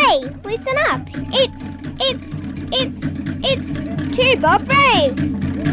Hey, listen up. It's Two Bob Raves.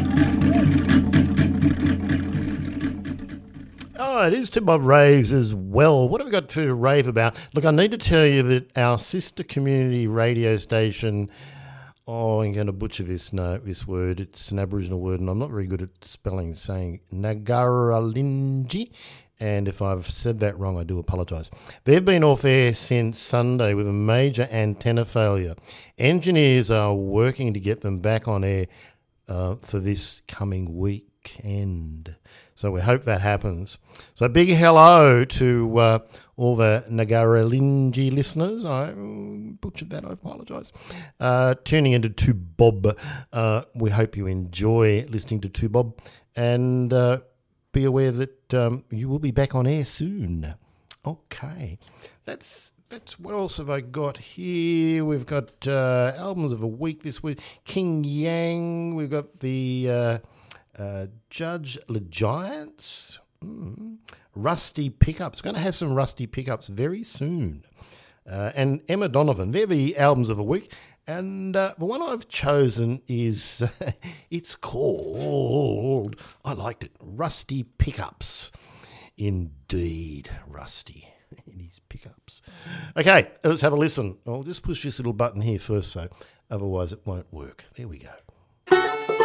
Oh, it is Two Bob Raves as well. What have we got to rave about? Look, I need to tell you that our sister community radio station, I'm going to butcher this word. It's an Aboriginal word, and I'm not very good at saying Nagaralinji. And if I've said that wrong, I do apologise. They've been off air since Sunday with a major antenna failure. Engineers are working to get them back on air for this coming weekend. So we hope that happens. So big hello to all the Nagaralinji listeners. I butchered that, I apologise. Tuning into 2Bob. We hope you enjoy listening to 2Bob. And be aware that you will be back on air soon. Okay. That's what else have I got here? We've got albums of the week this week. King Yang. We've got the Judge Le Giants. Rusty Pickups. We're going to have some Rusty Pickups very soon. And Emma Donovan. They're the albums of the week. And the one I've chosen is, it's called, I liked it, Rusty Pickups. Indeed, Rusty in his pickups. Okay, let's have a listen. I'll just push this little button here first, so otherwise it won't work. There we go.